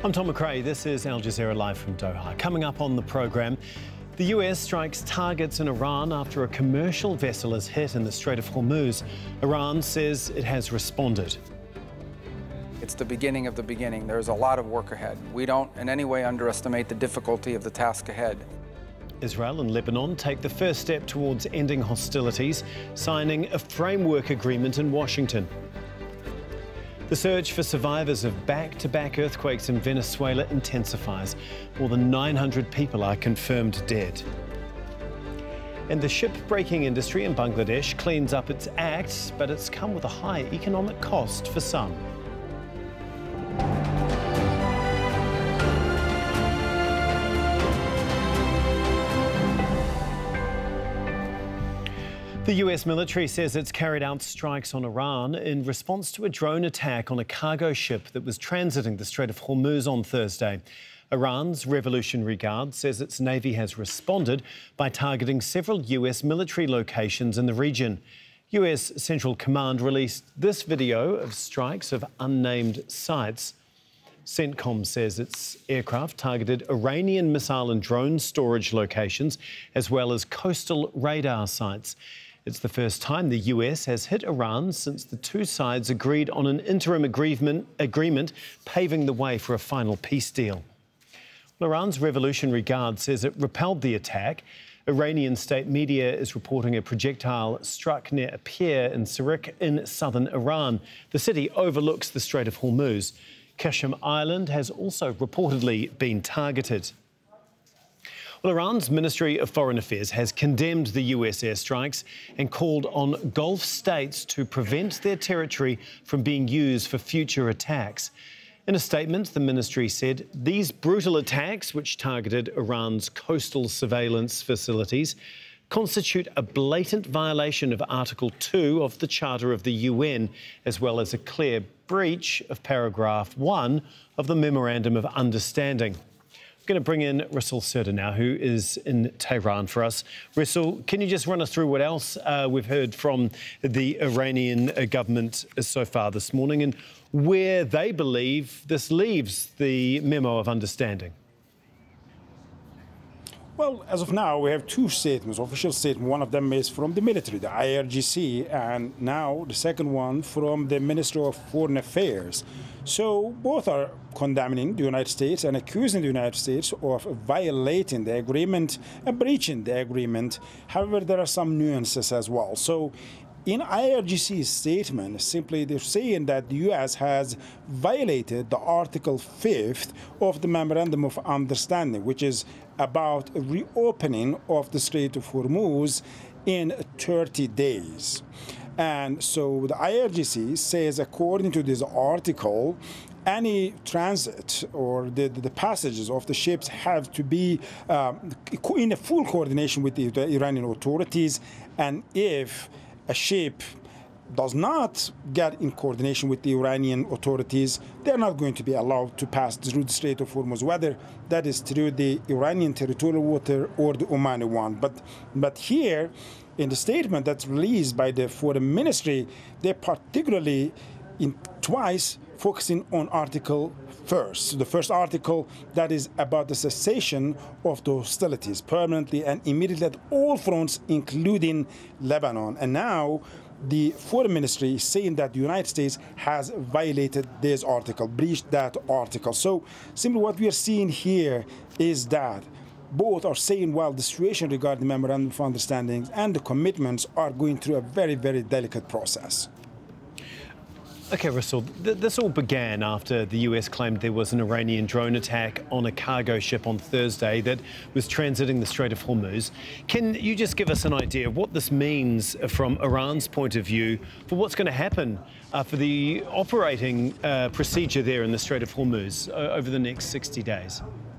I'm Tom McRae. This is Al Jazeera Live from Doha. Coming up on the program, the US strikes targets in Iran after a commercial vessel is hit in the Strait of Hormuz. Iran says it has responded. It's the beginning of the beginning. There's a lot of work ahead. We don't in any way underestimate the difficulty of the task ahead. Israel and Lebanon take the first step towards ending hostilities, signing a framework agreement in Washington. The search for survivors of back-to-back earthquakes in Venezuela intensifies. More than 900 people are confirmed dead. And the ship-breaking industry in Bangladesh cleans up its act, but it's come with a high economic cost for some. The US military says it's carried out strikes on Iran in response to a drone attack on a cargo ship that was transiting the Strait of Hormuz on Thursday. Iran's Revolutionary Guard says its navy has responded by targeting several US military locations in the region. US Central Command released this video of strikes of unnamed sites. CENTCOM says its aircraft targeted Iranian missile and drone storage locations, as well as coastal radar sites. It's the first time the US has hit Iran since the two sides agreed on an interim agreement paving the way for a final peace deal. Well, Iran's Revolutionary Guard says it repelled the attack. Iranian state media is reporting a projectile struck near a pier in Sirik in southern Iran. The city overlooks the Strait of Hormuz. Qashem Island has also reportedly been targeted. Well, Iran's Ministry of Foreign Affairs has condemned the US airstrikes and called on Gulf states to prevent their territory from being used for future attacks. In a statement, the ministry said these brutal attacks, which targeted Iran's coastal surveillance facilities, constitute a blatant violation of Article 2 of the Charter of the UN, as well as a clear breach of Paragraph 1 of the Memorandum of Understanding. I'm going to bring in Russell Serda now, who is in Tehran for us. Russell, can you just run us through what else we've heard from the Iranian government so far this morning and where they believe this leaves the Memo of Understanding? Well, as of now, we have two statements, official statements. One of them is from the military, the IRGC, and now the second one from the Ministry of Foreign Affairs. So both are condemning the United States and accusing the United States of violating the agreement and breaching the agreement. However, there are some nuances as well. So in IRGC's statement, simply they're saying that the U.S. has violated the Article 5th of the Memorandum of Understanding, which is about reopening of the Strait of Hormuz in 30 days. And so the IRGC says, according to this article, any transit or the passages of the ships have to be in a full coordination with the Iranian authorities. And if a ship does not get in coordination with the Iranian authorities, they're not going to be allowed to pass through the Strait of Hormuz, whether that is through the Iranian territorial water or the Omani one. But here, in the statement that's released by the Foreign Ministry, they're particularly twice focusing on Article 1st. So the first article that is about the cessation of the hostilities permanently and immediately at all fronts, including Lebanon. And now the Foreign Ministry is saying that the United States has violated this article, breached that article. So simply what we are seeing here is that both are saying, well, the situation regarding the Memorandum of Understanding and the commitments are going through a very, very delicate process. OK, Russell, this all began after the US claimed there was an Iranian drone attack on a cargo ship on Thursday that was transiting the Strait of Hormuz. Can you just give us an idea of what this means from Iran's point of view for what's going to happen for the operating procedure there in the Strait of Hormuz over the next 60 days?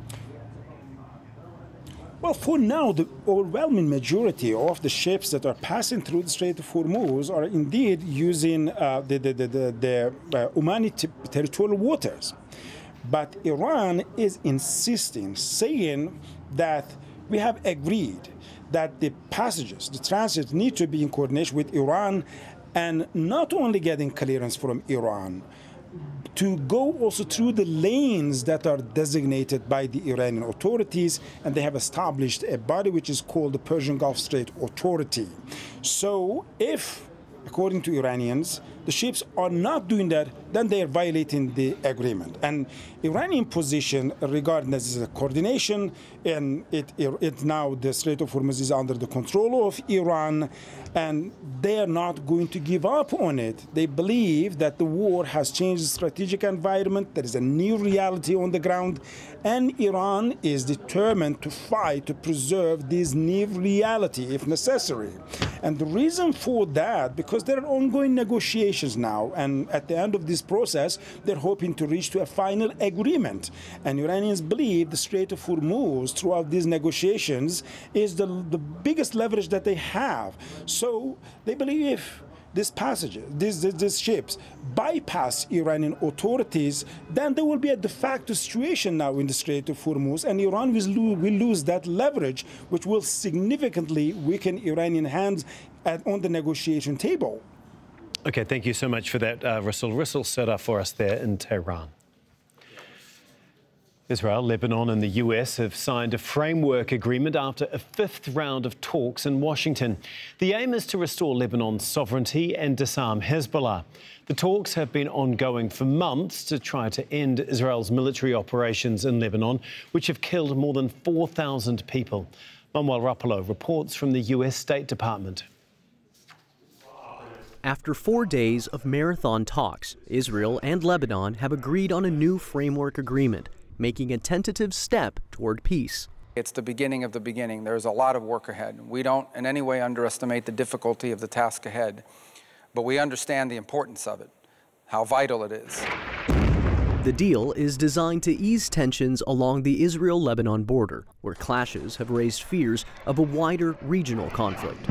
Well, for now, the overwhelming majority of the ships that are passing through the Strait of Hormuz are indeed using the Omani territorial waters. But Iran is insisting, saying that we have agreed that the passages, the transits need to be in coordination with Iran and not only getting clearance from Iran, to go also through the lanes that are designated by the Iranian authorities, and they have established a body which is called the Persian Gulf Strait Authority. So if, according to Iranians, the ships are not doing that, then they are violating the agreement. And Iranian position regarding this is a coordination, and it now the Strait of Hormuz is under the control of Iran, and they are not going to give up on it. They believe that the war has changed the strategic environment. There is a new reality on the ground, and Iran is determined to fight to preserve this new reality if necessary. And the reason for that, because there are ongoing negotiations now, and at the end of this process, they're hoping to reach to a final agreement. And Iranians believe the Strait of Hormuz throughout these negotiations is the biggest leverage that they have. So they believe if these ships bypass Iranian authorities, then there will be a de facto situation now in the Strait of Hormuz, and Iran will lose that leverage, which will significantly weaken Iranian hands on the negotiation table. Okay, thank you so much for that, Russell. Russell Sutter for us there in Tehran. Israel, Lebanon and the US have signed a framework agreement after a fifth round of talks in Washington. The aim is to restore Lebanon's sovereignty and disarm Hezbollah. The talks have been ongoing for months to try to end Israel's military operations in Lebanon, which have killed more than 4,000 people. Manuel Rapallo reports from the US State Department. After 4 days of marathon talks, Israel and Lebanon have agreed on a new framework agreement, making a tentative step toward peace. It's the beginning of the beginning. There's a lot of work ahead. We don't in any way underestimate the difficulty of the task ahead, but we understand the importance of it, how vital it is. The deal is designed to ease tensions along the Israel-Lebanon border, where clashes have raised fears of a wider regional conflict.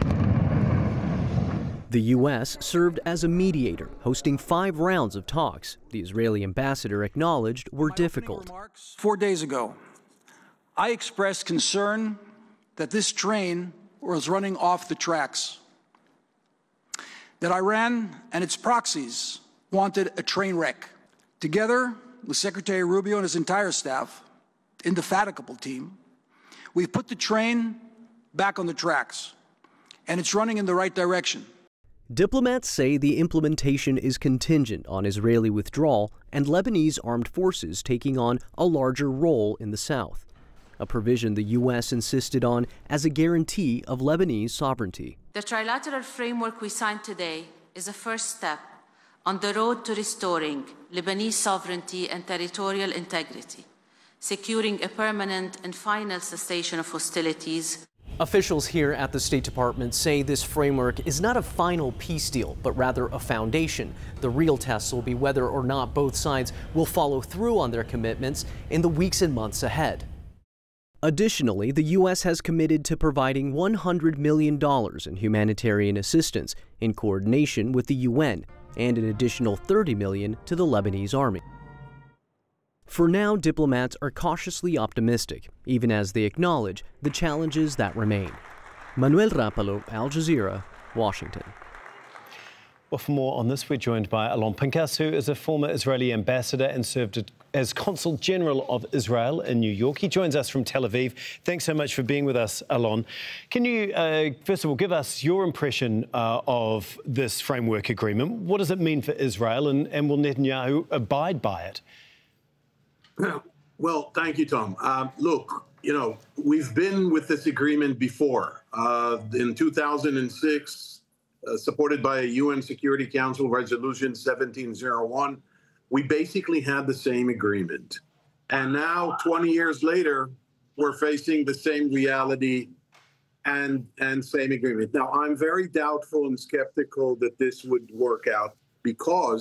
The U.S. served as a mediator, hosting 5 rounds of talks the Israeli ambassador acknowledged were difficult. 4 days ago, I expressed concern that this train was running off the tracks, that Iran and its proxies wanted a train wreck. Together with Secretary Rubio and his entire staff, indefatigable team, we've put the train back on the tracks, and it's running in the right direction. Diplomats say the implementation is contingent on Israeli withdrawal and Lebanese armed forces taking on a larger role in the south, a provision the U.S. insisted on as a guarantee of Lebanese sovereignty. The trilateral framework we signed today is a first step on the road to restoring Lebanese sovereignty and territorial integrity, securing a permanent and final cessation of hostilities. Officials here at the State Department say this framework is not a final peace deal, but rather a foundation. The real test will be whether or not both sides will follow through on their commitments in the weeks and months ahead. Additionally, the U.S. has committed to providing $100 million in humanitarian assistance in coordination with the UN and an additional $30 million to the Lebanese army. For now, diplomats are cautiously optimistic, even as they acknowledge the challenges that remain. Manuel Rapallo, Al Jazeera, Washington. Well, for more on this, we're joined by Alon Pinkas, who is a former Israeli ambassador and served as Consul General of Israel in New York. He joins us from Tel Aviv. Thanks so much for being with us, Alon. Can you, first of all, give us your impression of this framework agreement? What does it mean for Israel, and will Netanyahu abide by it? Well, thank you, Tom. Look, you know, we've been with this agreement before. In 2006, supported by a UN Security Council Resolution 1701, we basically had the same agreement. And now, 20 years later, we're facing the same reality and same agreement. Now, I'm very doubtful and skeptical that this would work out because